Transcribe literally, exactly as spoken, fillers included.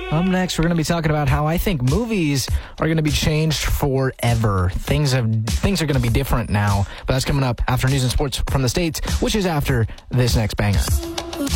Up next, we're going to be talking about how I think movies are going to be changed forever. Things have things are going to be different now. But that's coming up after news and sports from the States, which is after this next banger.